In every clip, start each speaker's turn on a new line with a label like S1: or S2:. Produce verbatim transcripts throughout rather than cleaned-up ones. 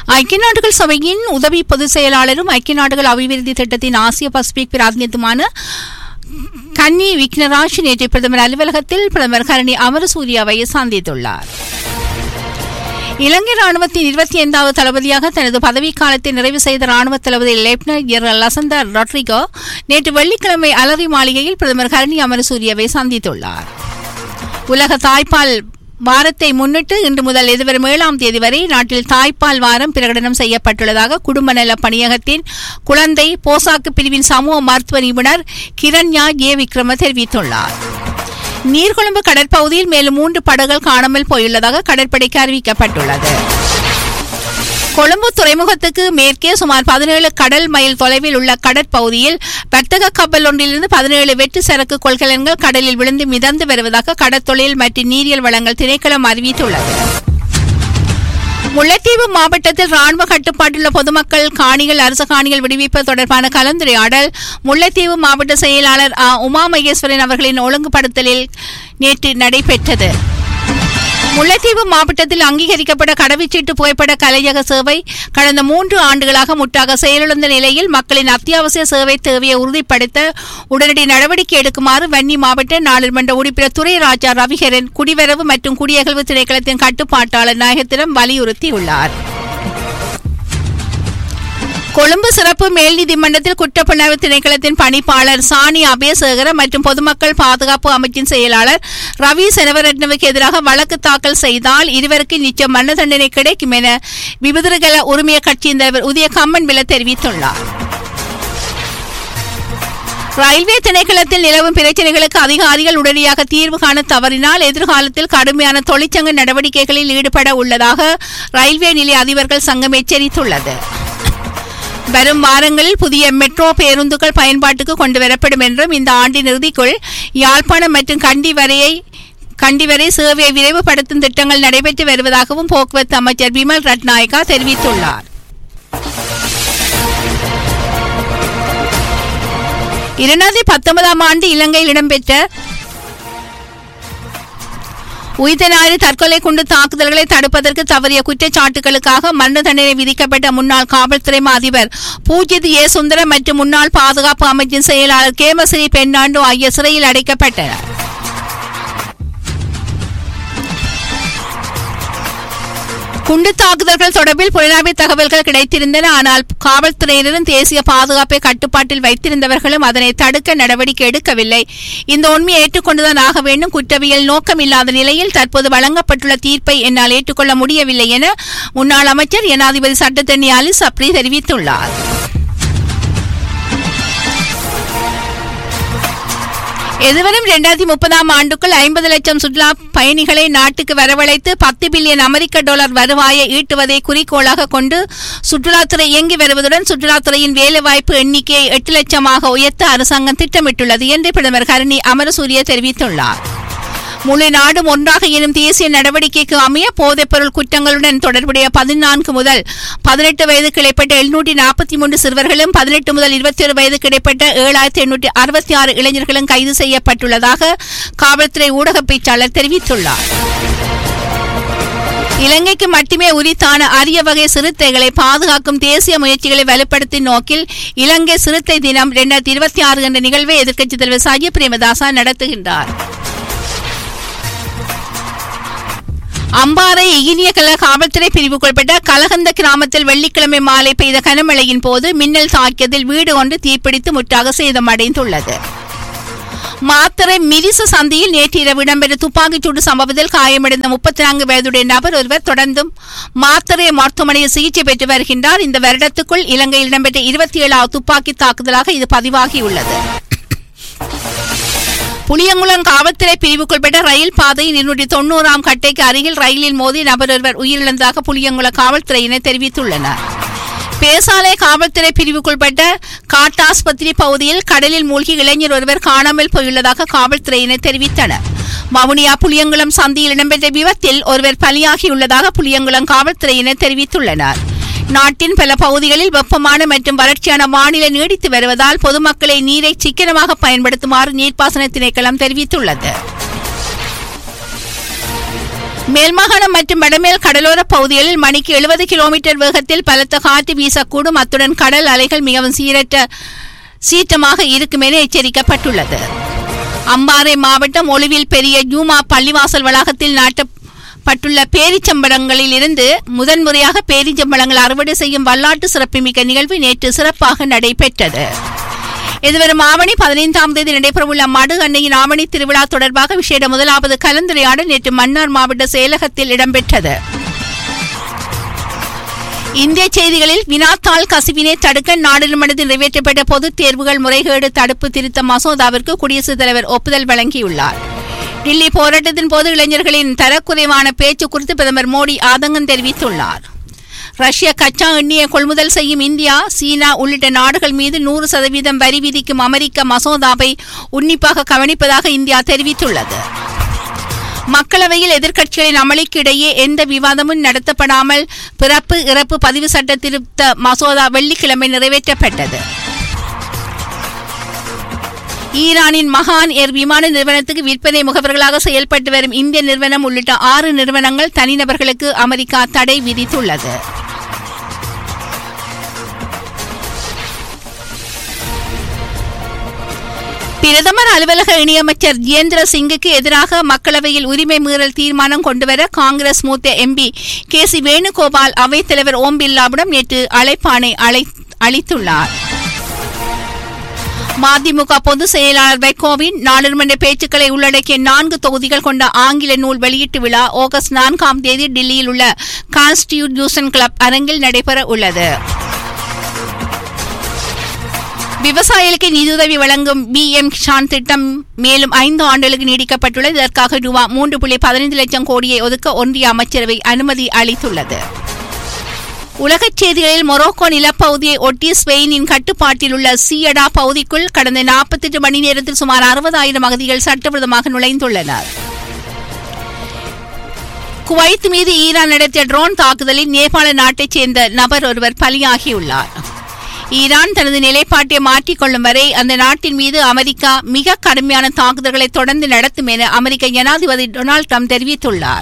S1: ஐக்கிய நாடுகள் சபையின் உதவி பொதுச் செயலாளரும் ஐக்கிய நாடுகள் அபிவிருத்தி திட்டத்தின் ஆசிய பசிபிக் பிராந்தியத்துமான கன்னி விக்னராஜ் நேற்று பிரதமர் அலுவலகத்தில் பிரதமர் கரணி அமரசூரியாவை சந்தித்துள்ளார். இலங்கை ராணுவத்தின் இருபத்தி ஐந்தாவது தளபதியாக தனது பதவிக்காலத்தை நிறைவு செய்த ராணுவ தளபதி லெப்டினன்ட் ஜெனரல் லசந்த ரொட்ரிகோ நேற்று வெள்ளிக்கிழமை அலரி மாளிகையில் பிரதமர் கரணி அமரசூரியாவை சந்தித்துள்ளார். உலக தாய்ப்பால் வாரத்தை முன்னிட்டு இன்று முதல் எதிர்வரும் ஏழாம் தேதி வரை நாட்டில் தாய்ப்பால் வாரம் பிரகடனம் செய்யப்பட்டுள்ளதாக குடும்ப நல பணியகத்தின் குழந்தை போசாக்கு பிரிவின் சமூக மருத்துவ நிபுணர் கிரண்யா ஏ விக்ரம தெரிவித்துள்ளார். நீர்கொழும்பு கடற்பகுதியில் மேலும் மூன்று படகுகள் காணாமல் போயுள்ளதாக கடற்படைக்கு அறிவிக்கப்பட்டுள்ளது. கொழும்பு துறைமுகத்துக்கு மேற்கே சுமார் பதினேழு கடல் மைல் தொலைவில் உள்ள கடற்பகுதியில் வர்த்தக கப்பல் ஒன்றிலிருந்து பதினேழு வெட்டு சரக்கு கொள்கலன்கள் கடலில் விழுந்து மிதந்து வருவதாக கடற்தொழில் மற்றும் நீரியல் வளங்கள் திணைக்களம் அறிவித்துள்ளது. முல்லைத்தீவு மாவட்டத்தில் ராணுவ கட்டுப்பாட்டுள்ள பொதுமக்கள் காணிகள் அரசு காணிகள் விடுவிப்பது தொடர்பான கலந்துரையாடல் முல்லைத்தீவு மாவட்ட செயலாளர் ஆ உமா மகேஸ்வரன் அவர்களின் ஒழுங்குபடுத்தலில் நேற்று நடைபெற்றது. முல்லைத்தீவு மாவட்டத்தில் அங்கீகரிக்கப்பட்ட கடவுச்சீட்டு புகைப்பட கலையக சேவை கடந்த மூன்று ஆண்டுகளாக முற்றாக செயலிழந்த நிலையில் மக்களின் அத்தியாவசிய சேவை தேவையை உறுதிப்படுத்த உடனடி நடவடிக்கை எடுக்குமாறு வன்னி மாவட்ட நாடாளுமன்ற உறுப்பினர் துரை ராஜா ரவிகரன் குடிவரவு மற்றும் குடியகழ்வு திணைக்களத்தின் கட்டுப்பாட்டாளர் நாயகத்திடம் வலியுறுத்தியுள்ளார். கொழும்பு சிறப்பு மேல் நீதிமன்றத்தில் குற்றப்புலனாய்வு திணைக்களத்தின் பணிப்பாளர் சானி அபேசேகர மற்றும் பொதுமக்கள் பாதுகாப்பு அமைச்சின் செயலாளர் ரவி செனவரட்னவுக்கு எதிராக வழக்கு தாக்கல் செய்தால் இருவருக்கு நிச்சயம் மரண தண்டனை கிடைக்கும் என விபதுரகல உரிமைய கட்சியின் தலைவர் உதய கம்மன்பில தெரிவித்துள்ளார். ரயில்வே திணைக்களத்தில் நிலவும் பிரச்சினைகளுக்கு அதிகாரிகள் உடனடியாக தீர்வு காண தவறினால் எதிர்காலத்தில் கடுமையான தொழிற்சங்க நடவடிக்கைகளில் ஈடுபட உள்ளதாக ரயில்வே நிலைய அதிபர்கள் சங்கம் எச்சரித்துள்ளது. வரும் வாரங்களில் புதிய மெட்ரோ பேருந்துகள் பயன்பாட்டுக்கு கொண்டுவரப்படும் என்றும் இந்த ஆண்டின் இறுதிக்குள் யாழ்ப்பாணம் மற்றும் கண்டி வரையை கண்டி வரை சேவையை விரைவுபடுத்தும் திட்டங்கள் நடைபெற்று வருவதாகவும் போக்குவரத்து அமைச்சர் விமல் ரட்நாயக்கா தெரிவித்துள்ளார். இரண்டாயிரத்தி பத்தொன்பதாம் ஆண்டு இலங்கையில் இடம்பெற்ற உயிர்த்த ஞாயிறு தற்கொலை குண்டு தாக்குதல்களை தடுப்பதற்கு தவறிய குற்றச்சாட்டுகளுக்காக மரண தண்டனை விதிக்கப்பட்ட முன்னாள் காவல்துறை அதிபர் பூஜித் ஏ சுந்தரம் மற்றும் முன்னாள் பாதுகாப்பு அமைச்சின் செயலாளர் கேமஸ்ரீ பெண்ணாண்டு ஆகிய சிறையில் அடைக்கப்பட்டனர். குண்டு தாக்குதல்கள் தொடர்பில் புலனாய்வு தகவல்கள் கிடைத்திருந்தன. ஆனால் காவல்துறையினரும் தேசிய பாதுகாப்பை கட்டுப்பாட்டில் வைத்திருந்தவர்களும் அதனை தடுக்க நடவடிக்கை எடுக்கவில்லை. இந்த உண்மையை ஏற்றுக்கொண்டுதான் ஆக வேண்டும். குற்றவியல் நோக்கம் இல்லாத நிலையில் தற்போது வழங்கப்பட்டுள்ள தீர்ப்பை என்னால் ஏற்றுக்கொள்ள முடியவில்லை என முன்னாள் அமைச்சர் ஜனாதிபதி சட்டத்தரணி அலி சப்ரி தெரிவித்துள்ளார். எதிர்வரும் இரண்டாயிரத்தி முப்பதாம் ஆண்டுக்குள் ஐம்பது லட்சம் சுற்றுலா பயணிகளை நாட்டுக்கு வரவழைத்து பத்து பில்லியன் அமெரிக்க டாலர் வருவாயை ஈட்டுவதை குறிக்கோளாக கொண்டு சுற்றுலாத்துறை இயங்கி வருவதுடன் சுற்றுலாத்துறையின் வேலைவாய்ப்பு எண்ணிக்கையை எட்டு லட்சமாக உயர்த்த அரசாங்கம் திட்டமிட்டுள்ளது என்று பிரதமர் கரணி அமரசூரிய தெரிவித்துள்ளார். முழு நாடும் ஒன்றாக எனும் தேசிய நடவடிக்கைக்கு அமைய போதைப்பொருள் குற்றங்களுடன் தொடர்புடைய பதினான்கு முதல் பதினெட்டு வயதுக்கு இடைப்பட்ட எழுநூற்றி நாற்பத்தி மூன்று சிறுவர்களும் பதினெட்டு முதல் இருபத்தி ஒரு வயதுக்கு இடைப்பட்ட ஏழாயிரத்தி எண்ணூற்றி அறுபத்தி ஆறு இளைஞர்களும் கைது செய்யப்பட்டுள்ளதாக காவல்துறை ஊடக பேச்சாளர் தெரிவித்துள்ளார். இலங்கைக்கு மட்டுமே உரித்தான அரிய வகை சிறுத்தைகளை பாதுகாக்கும் தேசிய முயற்சிகளை வலுப்படுத்தும் நோக்கில் இலங்கை சிறுத்தை தினம் இரண்டாயிரத்தி இருபத்தி ஆறு என்ற நிகழ்வை எதிர்க்கட்சித் தலைவர் சஜித் பிரேமதாச நடத்துகின்றார். அம்பாறை இகினியகல காவல்துறை பிரிவுக்குட்பட்ட கலகந்த கிராமத்தில் வெள்ளிக்கிழமை மாலை பெய்த கனமழையின் போது மின்னல் தாக்கியதில் வீடு ஒன்று தீப்பிடித்து முற்றாக சேதமடைந்துள்ளது. மாத்தறை மிரிச சந்தியில் நேற்று இரவு இடம்பெற்ற துப்பாக்கிச்சூடு சம்பவத்தில் காயமடைந்த முப்பத்தி நான்கு வயதுடைய நபர் ஒருவர் தொடர்ந்தும் மாத்தறை மருத்துவமனையில் சிகிச்சை பெற்று வருகின்றார். இந்த வருடத்துக்குள் இலங்கையில் இடம்பெற்ற இருபத்தி ஏழாவது துப்பாக்கி தாக்குதலாக இது பதிவாகியுள்ளது. புளியங்குளம் காவல்துறை பிரிவுக்குட்பட்ட ரயில் பாதையின் இருநூற்றி தொன்னூறாம் கட்டைக்கு அருகில் ரயிலில் மோதி நபர் ஒருவர் உயிரிழந்ததாக புளியங்குளம் காவல்துறையினர் தெரிவித்துள்ளனர். பேசாலை காவல்துறை பிரிவுக்குட்பட்ட காட்டாஸ்பத்திரி பகுதியில் கடலில் மூழ்கி இளைஞர் ஒருவர் காணாமல் போயுள்ளதாக காவல்துறையினர் தெரிவித்தனர். வவுனியா புளியங்குளம் சந்தியில் இடம்பெற்ற விபத்தில் ஒருவர் பலியாகியுள்ளதாக புளியங்குளம் காவல்துறையினர் தெரிவித்துள்ளனர். நாட்டின் பல பகுதிகளில் வெப்பமான மற்றும் வறட்சியான வானிலை நீடித்து வருவதால் பொதுமக்களை நீரை சிக்கனமாக பயன்படுத்துமாறு நீர்ப்பாசன திணைக்களம் தெரிவித்துள்ளது. மேல்மாகாணம் மற்றும் வடமேல் கடலோர பகுதிகளில் மணிக்கு எழுபது கிலோமீட்டர் வேகத்தில் பலத்த காற்று வீசக்கூடும். அத்துடன் கடல் அலைகள் மிகவும் சீரற்ற சீற்றமாக இருக்கும் என எச்சரிக்கப்பட்டுள்ளது. அம்பாறை மாவட்டம் ஒளிவில் பெரிய ஜூமா பள்ளிவாசல் வளாகத்தில் நாட்டப்பட்டுள்ள பேரிச்சம்பழங்களில் இருந்து முதன்முறையாக பேரிச்சம்பழங்கள் அறுவடை செய்யும் வரலாற்று சிறப்புமிக்க நிகழ்வு நேற்று சிறப்பாக நடைபெற்றது. எதிர்வரும் ஆவணி பதினைந்தாம் தேதி நடைபெறவுள்ள மடு அன்னையின் ஆவணி திருவிழா தொடர்பாக விசேட முதலாவது கலந்துரையாடல் நேற்று மன்னார் மாவட்ட செயலகத்தில் இடம்பெற்றது. இந்திய செய்திகளில் வினாத்தாள் கசிவினை தடுக்க நாடாளுமன்றத்தில் நிறைவேற்றப்பட்ட பொதுத் தேர்வுகள் முறைகேடு தடுப்பு திருத்த மசோதாவிற்கு குடியரசுத் தலைவர் ஒப்புதல் வழங்கியுள்ளார். டில்லி போராட்டத்தின் போது இளைஞர்களின் தரக்குறைவான பேச்சு குறித்து பிரதமர் மோடி ஆதங்கம் தெரிவித்துள்ளார். ரஷ்ய கச்சா எண்ணெயை கொள்முதல் செய்யும் இந்தியா, சீனா உள்ளிட்ட நாடுகள் மீது நூறு சதவீதம் வரி விதிக்கும் அமெரிக்க மசோதாவை உன்னிப்பாக கவனிப்பதாக இந்தியா தெரிவித்துள்ளது. மக்களவையில் எதிர்க்கட்சிகளின் அமளிக்கு இடையே எந்த விவாதமும் நடத்தப்படாமல் பிறப்பு இறப்பு பதிவு சட்ட திருத்த மசோதா வெள்ளிக்கிழமை நிறைவேற்றப்பட்டது. ஈரானின் மகான் ஏர் விமான நிறுவனத்துக்கு விற்பனை முகவர்களாக செயல்பட்டு வரும் இந்திய நிறுவனம் உள்ளிட்ட ஆறு நிறுவனங்கள் தனிநபர்களுக்கு அமெரிக்கா தடை விதித்துள்ளது. பிரதமர் அலுவலக இணையமைச்சர் ஜிதேந்திர சிங்குக்கு எதிராக மக்களவையில் உரிமை மீறல் தீர்மானம் கொண்டுவர காங்கிரஸ் மூத்த எம்பி கே சி வேணுகோபால் அவைத்தலைவர் ஓம் பிர்லாவிடம் நேற்று அழைப்பாணை அளித்துள்ளார். மதிமுக பொதுச் செயலாளர் வைகோவின் நாடாளுமன்ற பேச்சுக்களை உள்ளடக்கிய நான்கு தொகுதிகள் கொண்ட ஆங்கில நூல் வெளியீட்டு விழா ஆகஸ்ட் நான்காம் தேதி டில்லியில் உள்ள கான்ஸ்டிடியூஷன் கிளப் அரங்கில் நடைபெற உள்ளது. விவசாயிகளுக்கு நிதியுதவி வழங்கும் பி எம் கிசான் திட்டம் மேலும் ஐந்து ஆண்டுகளுக்கு நீடிக்கப்பட்டுள்ளது. இதற்காக ரூபா மூன்று புள்ளி பதினைந்து லட்சம் கோடியை ஒதுக்க ஒன்றிய அமைச்சரவை அனுமதி அளித்துள்ளது. உலகச் செய்திகளில் மொரோக்கோ நிலப்பகுதியை ஒட்டி ஸ்பெயினின் கட்டுப்பாட்டில் உள்ள சியடா பகுதிக்குள் கடந்த நாற்பத்தி எட்டு மணி நேரத்தில் சுமார் அறுபதாயிரம் அகதிகள் சட்டவிரோதமாக நுழைந்துள்ளனர். குவைத் மீது ஈரான் நடத்திய ட்ரோன் தாக்குதலில் நேபாள நாட்டைச் சேர்ந்த நபர் ஒருவர் பலியாகியுள்ளார். ஈரான் தனது நிலைப்பாட்டை மாற்றிக்கொள்ளும் வரை அந்த நாட்டின் மீது அமெரிக்கா மிக கடுமையான தாக்குதல்களை தொடர்ந்து நடத்தும் என அமெரிக்க ஜனாதிபதி டொனால்டு ட்ரம்ப் தெரிவித்துள்ளார்.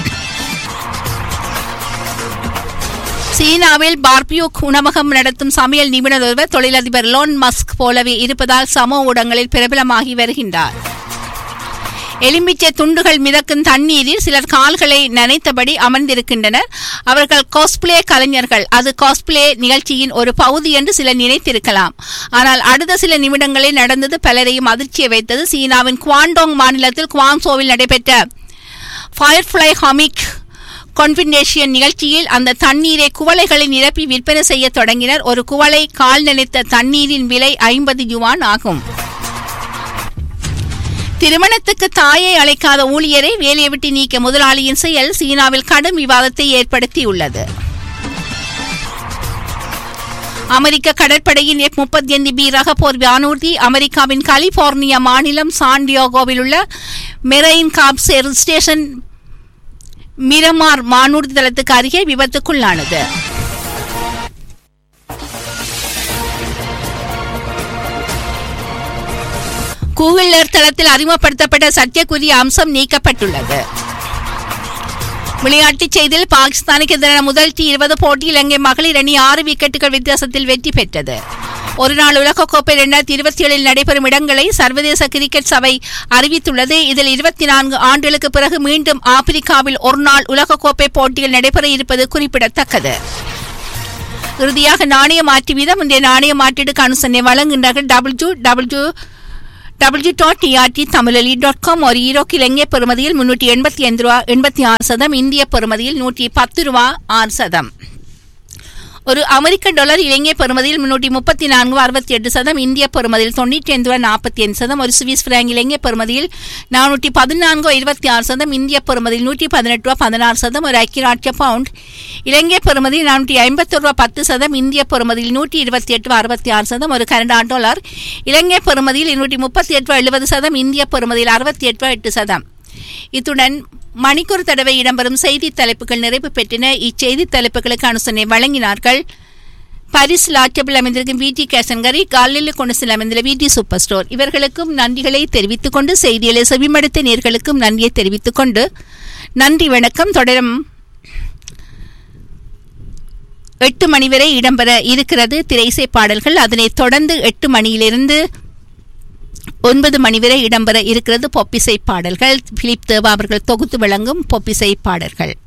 S1: சீனாவில் பார்பியூக் உணவகம் நடத்தும் சமையல் நிபுணர் ஒருவர் தொழிலதிபர் லோன் மஸ்க் போலவே இருப்பதால் சமூக ஊடகங்களில் பிரபலமாகி வருகின்றார். எலும்பிச்சை துண்டுகள் மிதக்கும் தண்ணீரில் சிலர் கால்களை நனைத்தபடி அமர்ந்திருக்கின்றனர். அவர்கள் காஸ்பிளே கலைஞர்கள். அது காஸ்பிளே நிகழ்ச்சியின் ஒரு பகுதி என்று சிலர் நினைத்திருக்கலாம். ஆனால் அடுத்த சில நிமிடங்களில் நடந்தது பலரையும் அதிர்ச்சியை வைத்தது. சீனாவின் குவாண்டோங் மாநிலத்தில் குவாங்சோவில் நடைபெற்ற ஃபயர்ஃப்ளை ஹமிக் கான்ஃபிடேஷன் நிகழ்ச்சியில் அந்த தண்ணீரை குவளைகளை நிரப்பி விற்பனை செய்ய தொடங்கினர். ஒரு குவளை கால் நினைத்த தண்ணீரின் விலை ஐம்பது யுவான் ஆகும். திருமணத்துக்கு தாயை அழைக்காத ஊழியரை வேலையை விட்டு நீக்க முதலாளியின் செயல் சீனாவில் கடும் விவாதத்தை ஏற்படுத்தியுள்ளது. அமெரிக்க கடற்படையின் எஃப் முப்பத்தி ஐந்து பி ரக போர் வானூர்தி அமெரிக்காவின் கலிபோர்னியா மாநிலம் சான் டியோகோவில் உள்ள மெரைன் காப்ஸ் ஏர் ஸ்டேஷன் மிரமார் வானூர்தி தளத்துக்கு அருகே விபத்துக்குள்ளானது. கூகுள் எர்த் தளத்தில் அறிமுகப்படுத்தப்பட்ட சர்ச்சைக்குரிய அம்சம் நீக்கப்பட்டுள்ளது. விளையாட்டுச் செய்தியில் பாகிஸ்தானுக்கு எதிரான முதல் டி இருபது போட்டி இலங்கை மகளிர் அணி ஆறு விக்கெட்டுகள் வித்தியாசத்தில் வெற்றி பெற்றது. ஒருநாள் உலகக்கோப்பை இரண்டாயிரத்தி இருபத்தி ஏழில் நடைபெறும் இடங்களை சர்வதேச கிரிக்கெட் சபை அறிவித்துள்ளது. இதில் இருபத்தி நான்கு ஆண்டுகளுக்கு பிறகு மீண்டும் ஆப்பிரிக்காவில் ஒருநாள் உலகக்கோப்பை போட்டிகள் நடைபெற இருப்பது குறிப்பிடத்தக்கது. இறுதியாக நாணய மாற்று வீதம் இந்திய நாணய மாற்றீடுக்கு அனுசரணை வழங்குகின்றார்கள். W W W dot TRT தமிழலி dot com. ஒரு ஈரோக்கு இலங்கை பெறுமதியில் முன்னூற்றி எண்பத்தி ஐந்து ரூபா எண்பத்தி ஆறு சதம், இந்திய பெறுமதியில் நூற்றி பத்து ரூபா ஆறு சதம். ஒரு அமெரிக்க டாலர் இலங்கை பெறுமதியில் முன்னூற்றி முப்பத்தி நான்கு அறுபத்தி எட்டு சதம், இந்திய பெறுமதியில் தொண்ணூற்றி ஐந்து ரூபா நாற்பத்தி ஐந்து சதம். ஒரு சுவிஸ் பிராங்க் இலங்கை பெறுமதியில் நானூற்றி பதினான்கு இருபத்தி ஆறு சதம், இந்திய பெறுமதியில் நூற்றி பதினெட்டு ரூபா பதினாறு சதம். ஒரு ஐக்கிய ராட்சிய பவுண்ட் இலங்கை பெறுமதியில் நானூற்றி ஐம்பத்தி ரூபா பத்து சதம், இந்திய பெறுமதியில் நூற்றி இருபத்தி எட்டு ரூபா அறுபத்தி ஆறு சதம். ஒரு கனடா டாலர் இலங்கை பெறுமதியில் இருநூற்றி முப்பத்தி எட்டு ரூபா எழுபது சதம், இந்திய பெறுமதியில் அறுபத்தி எட்டு ரூபா எட்டு சதம். இத்துடன் மணிக்கூர் தடவை இடம்பெறும் செய்தி தலைப்புகள் நிறைவு பெற்றன. இச்செய்தி தலைப்புகளுக்கு அனுசரணை வழங்கினார்கள் பாரிஸ் லாட்சபில் அமைந்திருக்கும் விடி கேசன்கரி, காலில் கொண்டு அமைந்துள்ள விடி சூப்பர் ஸ்டோர். இவர்களுக்கும் நன்றிகளை தெரிவித்துக் கொண்டு செய்திகளை செவிமடுத்த நேர்களுக்கும் நன்றியை தெரிவித்துக் கொண்டு நன்றி வணக்கம். தொடரும் எட்டு மணி வரை இடம்பெற இருக்கிறது திரைசை பாடல்கள். அதனைத் தொடர்ந்து எட்டு மணியிலிருந்து ஒன்பது மணி வரை இடம்பெற இருக்கிறது பொப்பிசை பாடல்கள். பிலிப் தேவா அவர்கள் தொகுத்து வழங்கும் பொப்பிசை பாடல்கள்.